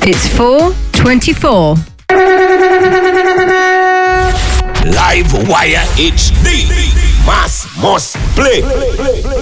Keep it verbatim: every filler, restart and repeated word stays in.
It's four twenty-four. Live Wire H D. Mass must play.